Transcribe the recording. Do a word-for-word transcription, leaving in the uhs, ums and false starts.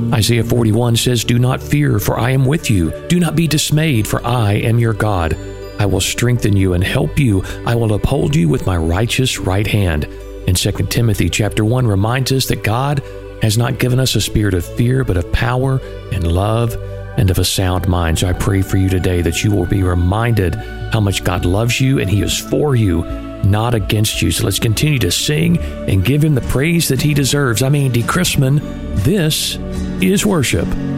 Isaiah forty-one says, "Do not fear, for I am with you. Do not be dismayed, for I am your God. I will strengthen you and help you. I will uphold you with my righteous right hand." And Second Timothy chapter one reminds us that God has not given us a spirit of fear, but of power and love and of a sound mind. So I pray for you today that you will be reminded how much God loves you and He is for you, not against you. So let's continue to sing and give Him the praise that He deserves. I'm Andy Chrisman. This is worship.